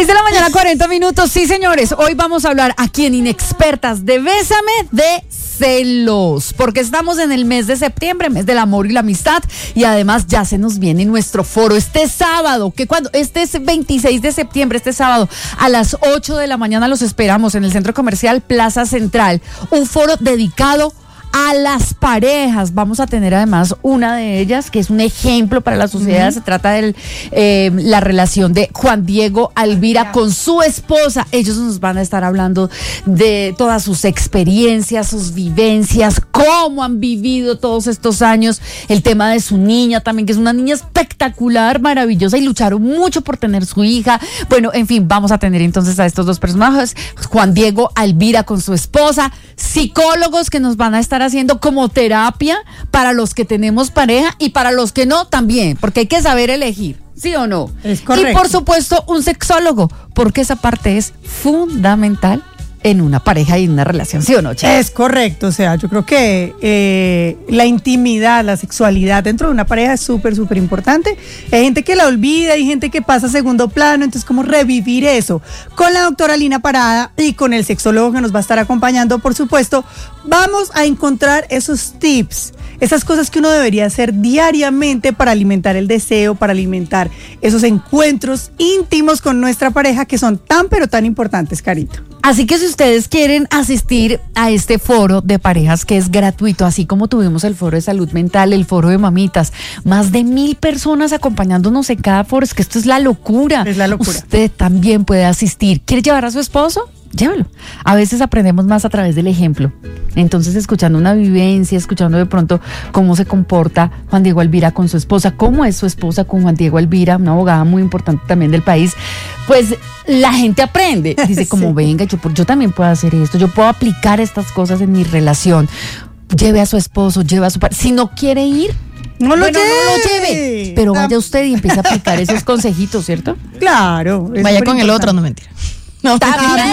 6 de la mañana, 40 minutos. Sí, señores, hoy vamos a hablar aquí en Inexpertas de Bésame de celos, porque estamos en el mes de septiembre, mes del amor y la amistad, y además ya se nos viene nuestro foro este sábado, este es 26 de septiembre, este sábado a las 8 de la mañana los esperamos en el Centro Comercial Plaza Central, un foro dedicado a las parejas. Vamos a tener además una de ellas que es un ejemplo para la sociedad. Se trata de la relación de Juan Diego Alvira con su esposa. Ellos nos van a estar hablando de todas sus experiencias, sus vivencias, cómo han vivido todos estos años, el tema de su niña también, que es una niña espectacular, maravillosa, y lucharon mucho por tener su hija. Bueno, en fin, vamos a tener entonces a estos dos personajes, Juan Diego Alvira con su esposa, psicólogos que nos van a estar haciendo como terapia para los que tenemos pareja y para los que no también, porque hay que saber elegir, ¿sí o no? Es correcto. Y por supuesto un sexólogo, porque esa parte es fundamental en una pareja y en una relación, ¿sí o no, Che? Es correcto, o sea, yo creo que la intimidad, la sexualidad dentro de una pareja es súper, súper importante. Hay gente que la olvida, hay gente que pasa a segundo plano, entonces cómo revivir eso. Con la doctora Lina Parada y con el sexólogo que nos va a estar acompañando, por supuesto, vamos a encontrar esos tips, esas cosas que uno debería hacer diariamente para alimentar el deseo, para alimentar esos encuentros íntimos con nuestra pareja que son tan, pero tan importantes, Carito. Así que si ustedes quieren asistir a este foro de parejas que es gratuito, así como tuvimos el foro de salud mental, el foro de mamitas, más de 1,000 personas acompañándonos en cada foro, es que esto es la locura. Es la locura. Usted también puede asistir. ¿Quiere llevar a su esposo? Llévalo. A veces aprendemos más a través del ejemplo. Entonces, escuchando una vivencia, escuchando de pronto cómo se comporta Juan Diego Alvira con su esposa, cómo es su esposa con Juan Diego Alvira, una abogada muy importante también del país, pues la gente aprende. Dice como, sí, venga, yo también puedo hacer esto, yo puedo aplicar estas cosas en mi relación. Lleve a su esposo, lleve a su pareja. Si no quiere ir, no lo lleve, pero vaya usted y empiece a aplicar esos consejitos, ¿cierto? Claro. Vaya con el otro, no mentira. No, también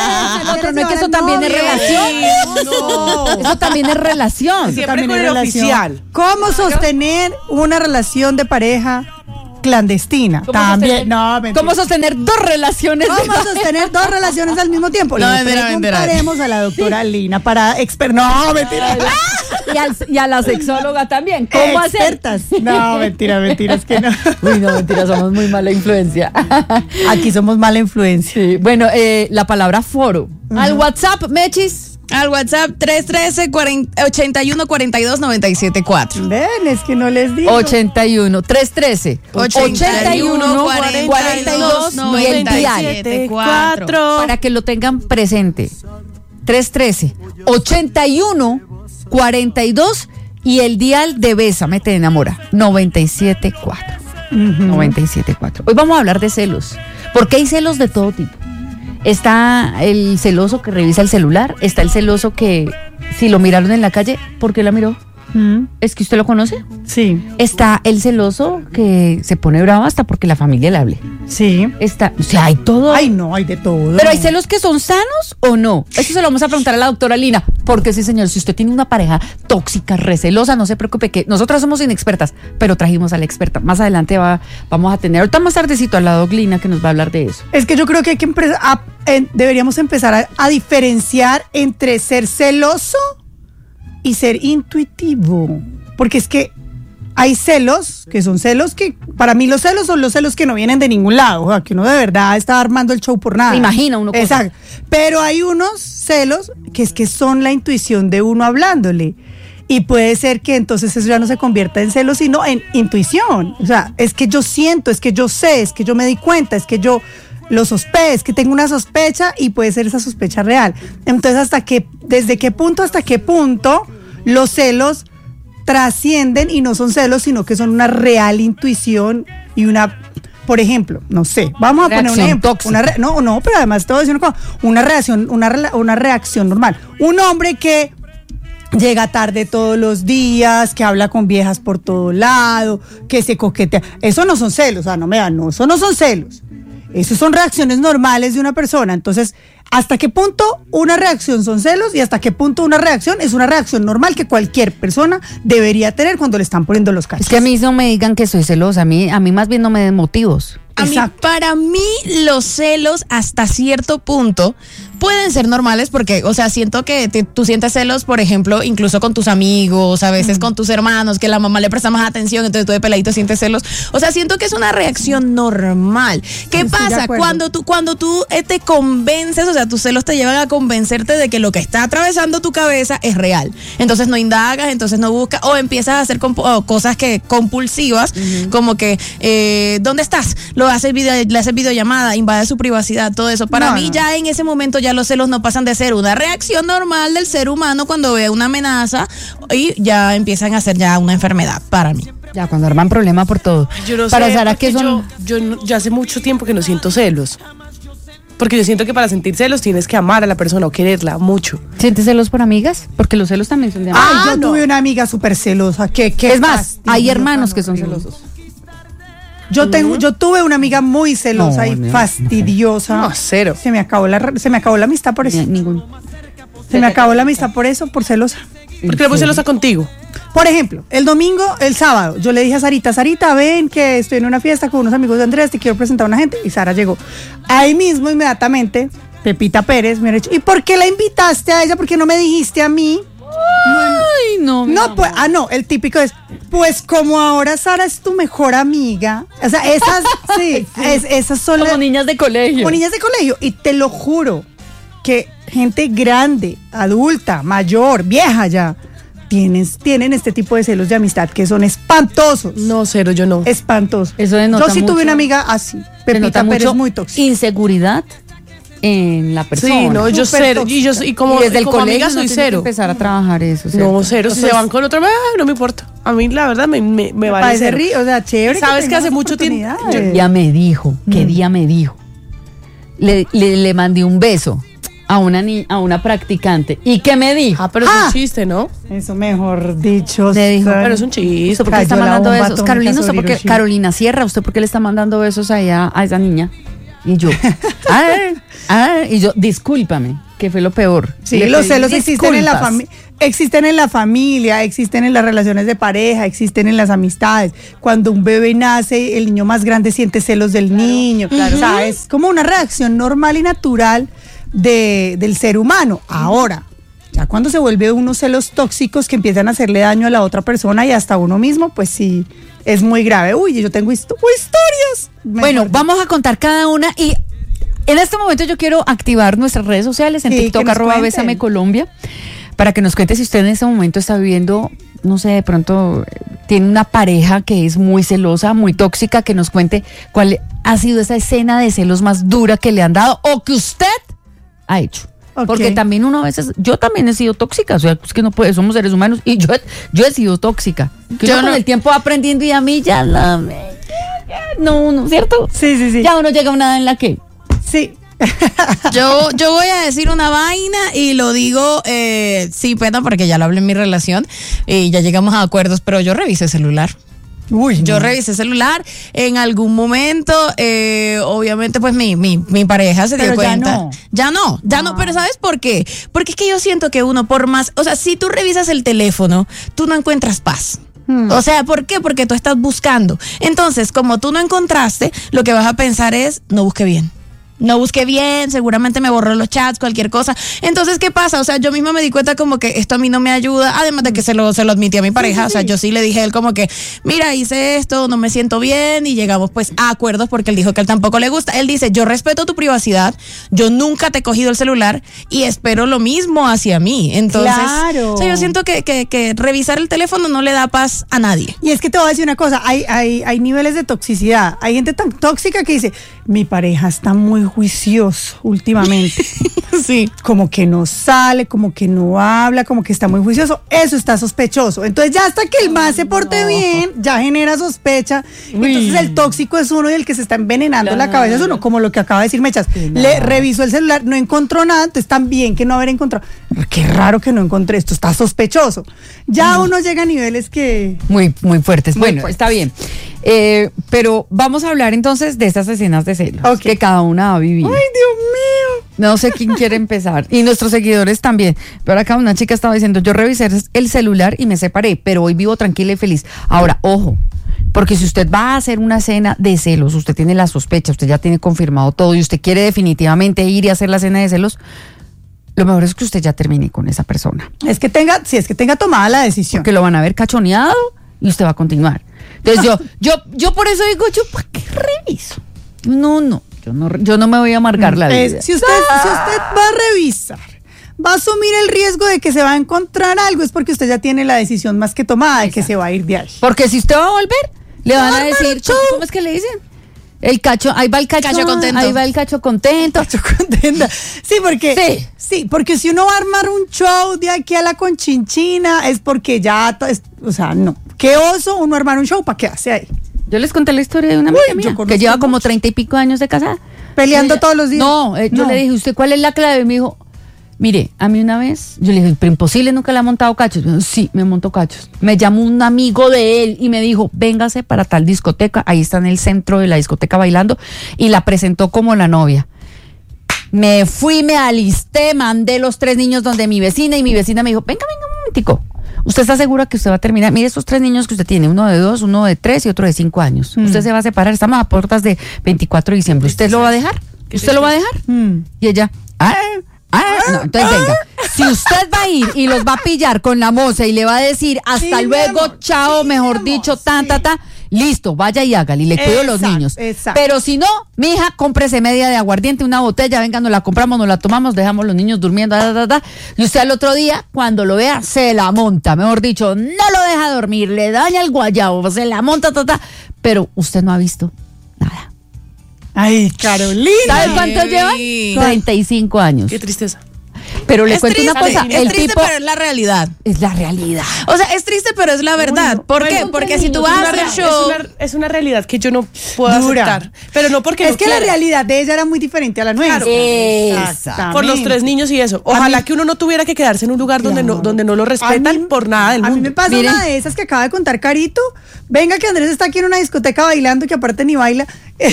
no es que eso también es relación. No. Eso también es relación. Siempre con el oficial. ¿Cómo sostener una relación de pareja clandestina? También. No, mentira. ¿Cómo sostener dos relaciones? ¿Cómo sostener dos relaciones al mismo tiempo? No, Le preguntaremos a la doctora Lina para no, mentira. Y a la sexóloga también. ¿Cómo expertas? No, mentira, es que no. Uy, no, mentira, somos muy mala influencia. Aquí somos mala influencia. Sí. Bueno, la palabra foro. Al WhatsApp, Mechis. Al WhatsApp 313-8142-974. Ven, es que no les digo. 313-8142 y el dial 974. para que lo tengan presente. 313-8142 y el dial de Bésame te enamora 974. 974. Hoy vamos a hablar de celos, porque hay celos de todo tipo. Está el celoso que revisa el celular, está el celoso que si lo miraron en la calle, ¿por qué la miró? ¿Es que usted lo conoce? Sí. Está el celoso que se pone bravo hasta porque la familia le hable. Sí. O sea, hay todo. Ay, no, hay de todo. Pero hay celos que son sanos o no. Eso se lo vamos a preguntar a la doctora Lina. Porque sí, señor, si usted tiene una pareja tóxica, recelosa, no se preocupe que nosotras somos inexpertas, pero trajimos a la experta. Más adelante vamos a tener, ahorita más tardecito, a la doc Lina que nos va a hablar de eso. Es que yo creo que hay que deberíamos empezar a diferenciar entre ser celoso y ser intuitivo, porque es que hay celos que son celos que, para mí los celos son los celos que no vienen de ningún lado, o sea, que uno de verdad está armando el show por nada. Se imagina uno. Exacto. Pero hay unos celos que son la intuición de uno hablándole. Y puede ser que entonces eso ya no se convierta en celos, sino en intuición. O sea, es que yo siento, es que yo sé, es que yo me di cuenta, es que yo lo sospecho, es que tengo una sospecha y puede ser esa sospecha real. Entonces, ¿desde qué punto hasta qué punto los celos trascienden y no son celos, sino que son una real intuición y una, por ejemplo, no sé, vamos a poner un ejemplo, no, pero además te voy a decir una reacción normal. Un hombre que llega tarde todos los días, que habla con viejas por todo lado, que se coquetea, eso no son celos, o sea, eso no son celos. Esas son reacciones normales de una persona. Entonces, ¿hasta qué punto una reacción son celos y hasta qué punto una reacción es una reacción normal que cualquier persona debería tener cuando le están poniendo los cachos? Es que a mí no me digan que soy celosa, a mí más bien no me den motivos. Para mí los celos hasta cierto punto pueden ser normales porque, o sea, siento que tú sientes celos, por ejemplo, incluso con tus amigos, a veces con tus hermanos, que la mamá le presta más atención, entonces tú de peladito sientes celos. O sea, siento que es una reacción normal. ¿Qué pasa? Cuando tú te convences, o sea, tus celos te llevan a convencerte de que lo que está atravesando tu cabeza es real. Entonces no indagas, entonces no buscas, o empiezas a hacer cosas compulsivas, como que, ¿dónde estás? Le haces videollamada, invade su privacidad, todo eso. Para mí ya en ese momento ya los celos no pasan de ser una reacción normal del ser humano cuando ve una amenaza y ya empiezan a ser ya una enfermedad para mí. Ya, cuando arman problema por todo. Yo no para sé, Sara, ¿qué son? yo hace mucho tiempo que no siento celos. Porque yo siento que para sentir celos tienes que amar a la persona o quererla mucho. ¿Sientes celos por amigas? Porque los celos también son de amigas. Yo tuve una amiga súper celosa. Es más, hay hermanos que son celosos. Yo tuve una amiga muy celosa y fastidiosa. No, cero. Se me acabó la amistad por eso. Se me acabó la amistad por eso, por celosa. ¿Por qué le puse celosa contigo? Por ejemplo, el sábado, yo le dije a Sarita, ven que estoy en una fiesta con unos amigos de Andrés, te quiero presentar a una gente. Y Sara llegó. Ahí mismo, inmediatamente, Pepita Pérez me ha dicho, ¿y por qué la invitaste a ella? ¿Por qué no me dijiste a mí? Ay, no. Pues, el típico es, pues como ahora Sara es tu mejor amiga. O sea, esas, sí, esas son como niñas de colegio. Como niñas de colegio. Y te lo juro, que gente grande, adulta, mayor, vieja ya, tienen este tipo de celos de amistad que son espantosos. No, cero, yo no. Espantosos. Eso denota yo sí mucho, tuve una amiga así. Pepita Pérez, muy tóxica. Inseguridad en la persona. Sí, no, yo cero. Y desde el colegio amiga soy cero. cero. Empezar a trabajar eso. ¿Cierto? No, cero. Si se van con otro, no me importa. A mí, la verdad, me vale cero. O sea, chévere. ¿Sabes que hace mucho tiempo? Ya me dijo, ¿qué día me dijo? Le mandé un beso a una practicante. ¿Y qué me dijo? Pero es un chiste, ¿no? Eso mejor dicho. Le dijo, pero es un chiste. ¿Usted por qué le está mandando besos? Carolina Sierra, ¿usted por qué le está mandando besos allá a esa niña? Y yo, discúlpame, que fue lo peor. Sí, los celos existen en la familia. Existen en la familia, existen en las relaciones de pareja, existen en las amistades. Cuando un bebé nace, el niño más grande siente celos del niño. Claro. O sea, es como una reacción normal y natural del ser humano. Ahora, ya cuando se vuelve unos celos tóxicos que empiezan a hacerle daño a la otra persona y hasta a uno mismo, pues sí, es muy grave. Uy, yo tengo historias. Bueno, vamos a contar cada una y en este momento yo quiero activar nuestras redes sociales en TikTok, @BésameColombia, para que nos cuente si usted en este momento está viviendo, no sé, de pronto tiene una pareja que es muy celosa, muy tóxica, que nos cuente cuál ha sido esa escena de celos más dura que le han dado o que usted ha hecho. Okay. Porque también uno a veces, yo también he sido tóxica, o sea, es que no puede, somos seres humanos y yo he sido tóxica. Que yo con el tiempo aprendiendo y a mí ya no, ¿cierto? Sí. Ya uno llega a una edad en la que... Sí. Yo voy a decir una vaina y lo digo sí, pena, porque ya lo hablé en mi relación y ya llegamos a acuerdos, pero yo revisé celular. Yo revisé celular en algún momento, obviamente pues mi pareja se dio cuenta. Ya no, pero ¿sabes por qué? Porque es que yo siento que uno por más, o sea, si tú revisas el teléfono, tú no encuentras paz. O sea, ¿por qué? Porque tú estás buscando. Entonces, como tú no encontraste, lo que vas a pensar es, no busqué bien, seguramente me borró los chats, cualquier cosa. Entonces, ¿qué pasa? O sea, yo misma me di cuenta como que esto a mí no me ayuda, además de que se lo admití a mi pareja. O sea, yo sí le dije a él como que, mira, hice esto, no me siento bien, y llegamos pues a acuerdos porque él dijo que a él tampoco le gusta. Él dice, yo respeto tu privacidad, yo nunca te he cogido el celular y espero lo mismo hacia mí. Entonces, o sea, yo siento que revisar el teléfono no le da paz a nadie. Y es que te voy a decir una cosa, hay niveles de toxicidad. Hay gente tan tóxica que dice, mi pareja está muy juicioso últimamente. Sí. Como que no sale, como que no habla, como que está muy juicioso. Eso está sospechoso. Entonces ya hasta que el más se porte bien, ya genera sospecha. Entonces el tóxico es uno y el que se está envenenando la cabeza es uno, como lo que acaba de decir Mechas. Le revisó el celular, no encontró nada, entonces también que no haber encontrado. Qué raro que no encontré esto, está sospechoso. Ya uno llega a niveles que... Muy fuertes. Está bien. Pero vamos a hablar entonces de estas escenas de celos que cada una ha vivido. ¡Ay, Dios mío! No sé quién quiere empezar. Y nuestros seguidores también. Pero acá una chica estaba diciendo, yo revisé el celular y me separé, pero hoy vivo tranquila y feliz. Ahora, ojo, Porque si usted va a hacer una cena de celos, usted tiene la sospecha, usted ya tiene confirmado todo y usted quiere definitivamente ir y hacer la cena de celos, lo mejor es que usted ya termine con esa persona. Es que tenga tomada la decisión. Porque lo van a ver cachoneado y usted va a continuar. Entonces yo por eso digo, ¿yo para qué reviso? No, yo no me voy a amargar la vida. Si usted va a revisar, va a asumir el riesgo de que se va a encontrar algo, es porque usted ya tiene la decisión más que tomada de que se va a ir de ahí. Porque si usted va a volver, le van a decir, ¿cómo es que le dicen? El cacho, ahí va el cacho contento. Ahí va el cacho contento. Sí, porque si uno va a armar un show de aquí a la Conchinchina, es porque ya, no. Qué oso uno armar un show, ¿para qué hace ahí? Yo les conté la historia de una amiga mía que lleva como 30 y pico años de casada. Peleando todos los días. No, yo le dije, ¿usted cuál es la clave? Y me dijo, mire, a mí una vez, yo le dije, pero imposible, nunca le ha montado cachos. Me dijo, sí, me montó cachos. Me llamó un amigo de él y me dijo, véngase para tal discoteca, ahí está en el centro de la discoteca bailando, y la presentó como la novia. Me fui, me alisté, mandé los 3 niños donde mi vecina, y mi vecina me dijo, venga un momentico. ¿Usted está segura que usted va a terminar? Mire estos 3 niños que usted tiene, uno de 2, uno de 3 y otro de 5 años. Usted se va a separar, estamos a puertas de 24 de diciembre. ¿Usted lo va a dejar? ¿Usted lo va a dejar? Y ella, no, entonces venga, si usted va a ir y los va a pillar con la moza y le va a decir hasta luego, chao, mejor dicho, listo, vaya y hágale y le cuido los niños. Exacto. Pero si no, mija, cómprese media de aguardiente, una botella, venga, nos la compramos, nos la tomamos, dejamos los niños durmiendo, y usted al otro día, cuando lo vea, se la monta, mejor dicho, no lo deja dormir, le daña el guayabo, se la monta, pero usted no ha visto nada. Ay, Carolina. ¿Sabe cuánto lleva? 35 años. Qué tristeza. Pero le cuento una cosa, es triste, pero es la realidad. Es la realidad. O sea, es triste, pero es la verdad. ¿Por qué? Porque si tú vas a hacer show... Es una realidad que yo no puedo aceptar. Pero no porque es que la realidad de ella era muy diferente a la nuestra. Claro. Exactamente. Por los 3 niños y eso. Ojalá que uno no tuviera que quedarse en un lugar donde no lo respetan por nada del mundo. A mí me pasa una de esas que acaba de contar Carito. Venga, que Andrés está aquí en una discoteca bailando, que aparte ni baila.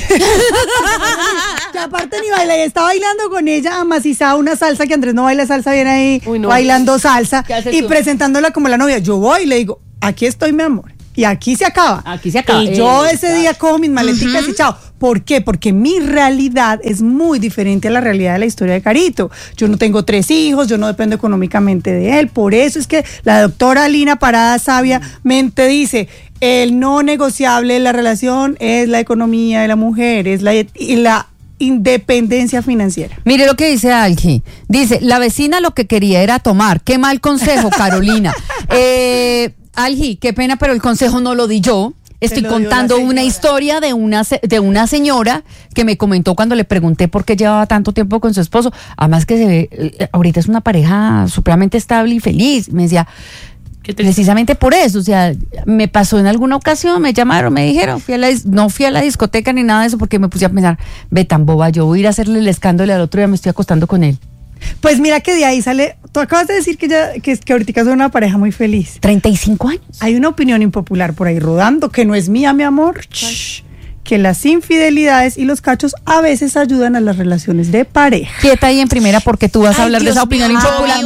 Y está bailando con ella amacizada una salsa, que Andrés no baila salsa, viene ahí bailando salsa y presentándola como la novia. Yo voy y le digo, aquí estoy, mi amor, y aquí se acaba. Y yo ese día cojo mis maleticas y chao. ¿Por qué? Porque mi realidad es muy diferente a la realidad de la historia de Carito. Yo no tengo 3 hijos, yo no dependo económicamente de él. Por eso es que la doctora Lina Parada sabiamente dice, el no negociable de la relación es la economía de la mujer, es la independencia financiera. Mire lo que dice Algi. Dice, la vecina lo que quería era tomar. Qué mal consejo, Carolina. Algi, qué pena, pero el consejo no lo di yo. Estoy contando una historia de una señora que me comentó cuando le pregunté por qué llevaba tanto tiempo con su esposo. Además que se ve, ahorita es una pareja supremamente estable y feliz. Me decía, precisamente por eso, o sea, me pasó en alguna ocasión, me llamaron, me dijeron, no fui a la discoteca ni nada de eso, porque me puse a pensar, ve tan boba, yo voy a ir a hacerle el escándalo y al otro día me estoy acostando con él. Pues mira que de ahí sale, tú acabas de decir que ahorita son una pareja muy feliz. 35 años. Hay una opinión impopular por ahí rodando, que no es mía, mi amor, que las infidelidades y los cachos a veces ayudan a las relaciones de pareja. Quieta ahí en primera, porque tú vas a hablar de esa opinión impopular.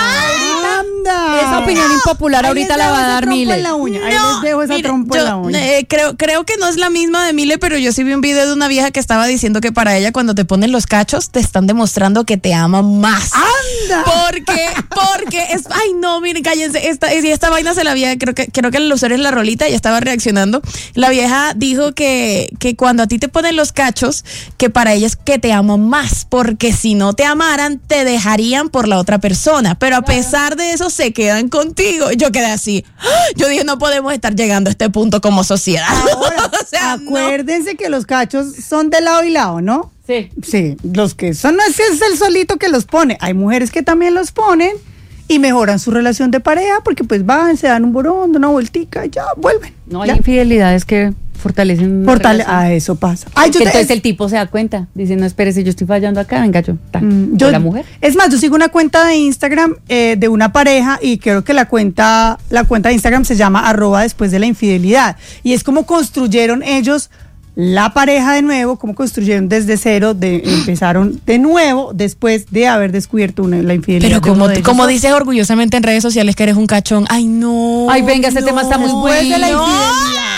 Esa opinión impopular ahorita la va a dar Mile. Ahí les dejo esa trompa en la uña. Creo que no es la misma de Mile, pero yo sí vi un video de una vieja que estaba diciendo que para ella cuando te ponen los cachos te están demostrando que te aman más. ¡Anda! Porque ay no, miren, cállense, esta vaina se la había, creo que el usuario es la Rolita, ya estaba reaccionando. La vieja dijo que cuando a ti te ponen los cachos, que para ella es que te aman más, porque si no te amaran, te dejarían por la otra persona, pero a pesar de eso se quedan contigo. Yo quedé así. Yo dije, no podemos estar llegando a este punto como sociedad. Ahora, o sea, acuérdense que los cachos son de lado y lado, ¿no? Sí, los que son, no es el solito que los pone. Hay mujeres que también los ponen y mejoran su relación de pareja porque pues van, se dan un borón, una vueltica y ya vuelven. No, hay infidelidades que fortalecen. Eso pasa. Entonces el tipo se da cuenta, dice, no, espérese, yo estoy fallando acá, venga yo. La mujer. Es más, yo sigo una cuenta de Instagram de una pareja y creo que la cuenta de Instagram se llama @después de la infidelidad. Y es como construyeron ellos la pareja de nuevo, como construyeron desde cero, empezaron de nuevo después de haber descubierto la infidelidad. Pero como dices orgullosamente en redes sociales que eres un cachón, ay no. Ay, venga, ese tema está muy bueno. De la infidelidad.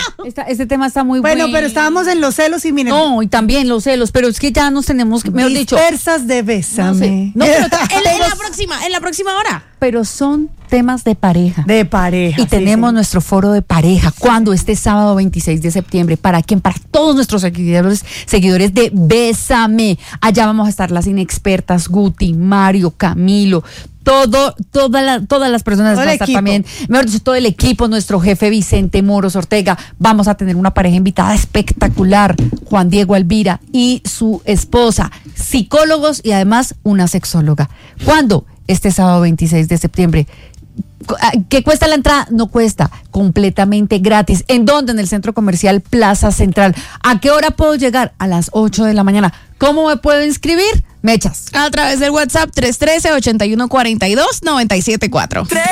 Este tema está muy bueno. Pero estábamos en los celos y miren. No, y también los celos, pero es que ya nos tenemos que, mejor dicho. Dispersas de Bésame. No, pero en la próxima hora. Pero son temas de pareja. De pareja. Y tenemos nuestro foro de pareja. ¿Cuándo? Este sábado 26 de septiembre. ¿Para quién? Para todos nuestros seguidores de Bésame. Allá vamos a estar las inexpertas, Guti, Mario, Camilo, todas las personas van a estar también, mejor dicho, todo el equipo, nuestro jefe Vicente Moros Ortega. Vamos a tener una pareja invitada espectacular, Juan Diego Alvira y su esposa, psicólogos y además una sexóloga. ¿Cuándo? Este sábado 26 de septiembre. ¿Qué cuesta la entrada? No cuesta, completamente gratis. ¿En dónde? En el Centro Comercial Plaza Central. ¿A qué hora puedo llegar? A las 8 de la mañana. ¿Cómo me puedo inscribir? Mechas. A través del WhatsApp 313-8142-974.